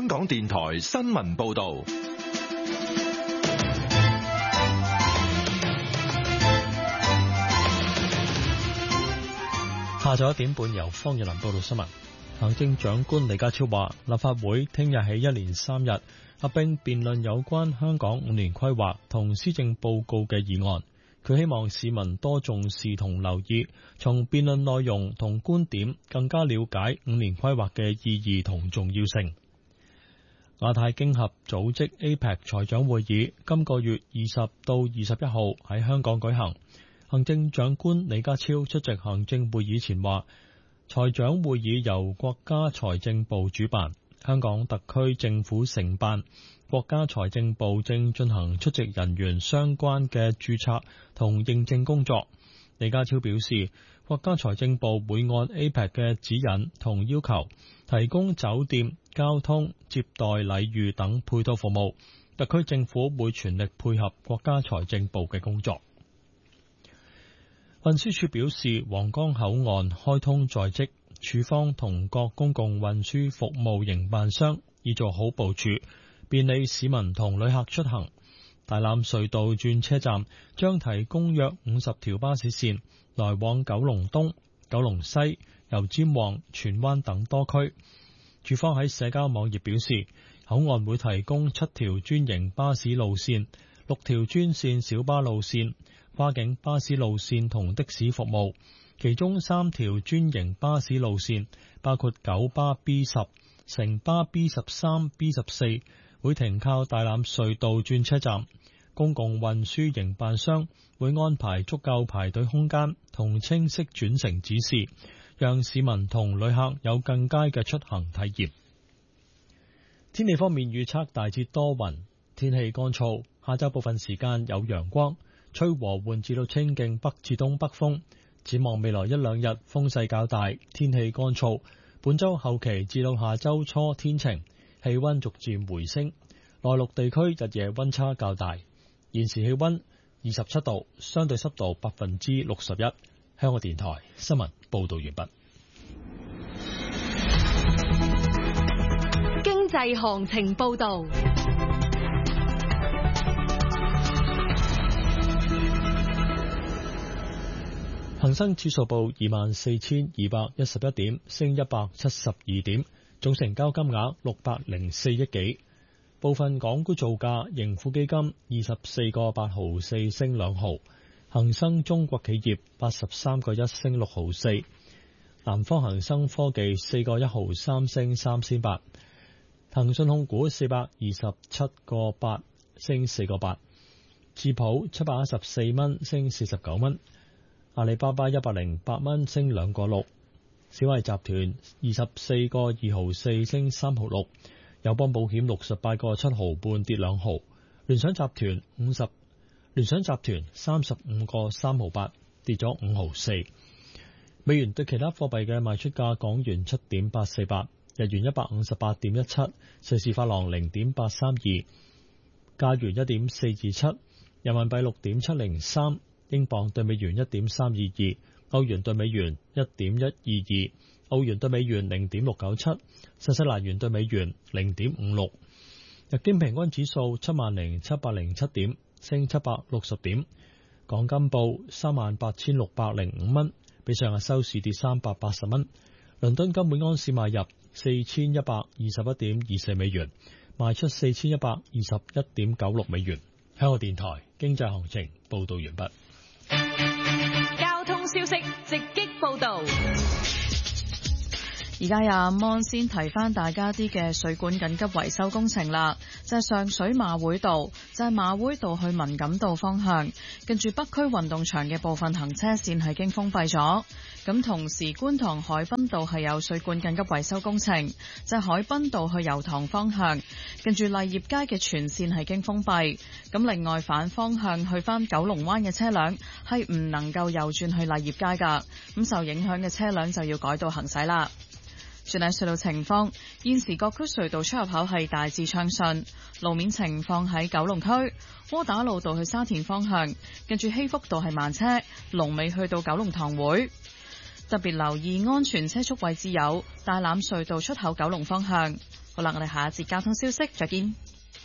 香港電台新聞報道。 下晝1點半由方月林報道新聞。行政長官李家超話，立法會聽日起一連3日合併辯論有關香港5年規劃同施政報告嘅議案。佢希望市民多重視同留意，從辯論內容同觀點更加了解5年規劃嘅意義同重要性。亞太經合組織 APEC 財長會議今個月20到21號喺香港舉行。行政長官李家超出席行政會議前話，財長會議由國家財政部主辦，香港特區政府承辦，國家財政部正進行出席人員相關嘅註冊同認證工作。李家超表示，國家財政部會按 APEC 嘅指引同要求，提供酒店、交通、接待禮遇等配套服務，特區政府會全力配合國家財政部嘅工作。運輸署表示，皇崗口岸開通在即，署方同各公共運輸服務營辦商已做好部署，便利市民同旅客出行。大欖隧道轉車站將提供約50條巴士線，來往九龍東、九龍西、油尖旺、荃灣等多區。署方喺社交網頁表示，口岸會提供7條專營巴士路線、6條專線小巴路線、跨境巴士路線同的士服務，其中3條專營巴士路線，包括九巴 B10、城巴 B13、B14，會停靠大欖隧道轉車站。公共運輸營辦商會安排足夠排隊空間同清晰轉乘指示，讓市民同旅客有更佳嘅出行體驗。天氣方面預測大致多雲，天氣乾燥，下晝部分時間有陽光，吹和緩至到清勁北至東北風。展望未來1-2日風勢較大，天氣乾燥。本周後期至到下周初天晴，氣溫逐漸回升。內陸地區日夜溫差較大。現時氣溫27度，相對濕度61%。香港電台新聞報道完畢。 經濟行情報道。 恒生指數報24,211點，升172點，總成交金額604億幾。部分港股造價，盈富基金24個8毫4升2毫，恒生中國企業83個1升6毫4，南方恒生科技4個1毫3升3仙8，騰訊控股427個8升4個8，智普714蚊升49蚊，阿里巴巴108蚊升2個6，小惠集團24個2毫4升3毫6。友邦保險68個7毫半跌2毫，聯想集團35個3毫8跌咗5毫4。美元對其他貨幣嘅賣出價：港元7.848，日元158.17，瑞士法郎0.832，加元1.427，人民幣6.703，英鎊對美元1.322，歐元對美元1.122。澳元對美元0.697，新西蘭元對美元0.56。日經平均指數70,707點，升760點。港金報38,605蚊，比上日收市跌380蚊。倫敦金每安士買入4121.24美元，賣出4121.96美元。香港電台經濟行情報道完畢。 交通消息直擊報道。 而家有阿芒先提翻大家啲嘅水管緊急維修工程啦，就係上水馬會道，就係馬會道去文錦道方向，跟住北區運動場嘅部分行車線係經封閉咗。咁同時觀塘海濱道係有水管緊急維修工程，就係海濱道去油塘方向，跟住勵業街嘅全線係經封閉。咁另外反方向去翻九龍灣嘅車輛係唔能夠右轉去勵業街㗎，咁受影響嘅車輛就要改道行駛啦。轉睇隧道情況，現時各區隧道出入口係大致暢順。路面情況喺九龍區窩打老道去沙田方向，近住禧福道係慢車，龍尾去到九龍塘會。 特別留意安全車速位置有大欖隧道出口九龍方向。好啦，我哋下一節交通消息再見。